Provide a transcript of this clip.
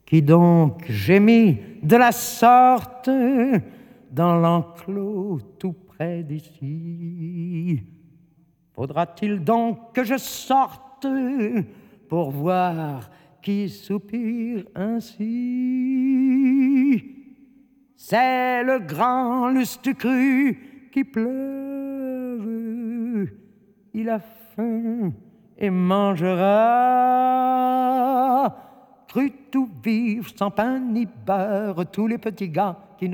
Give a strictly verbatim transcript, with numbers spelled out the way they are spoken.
Qui donc gémit de la sorte dans l'enclos tout près d'ici? Faudra-t-il donc que je sorte pour voir qui soupire ainsi? C'est le grand Lustucru qui pleure. Il a faim et mangera. Cru tout vivre sans pain ni beurre, tous les petits gars qui ne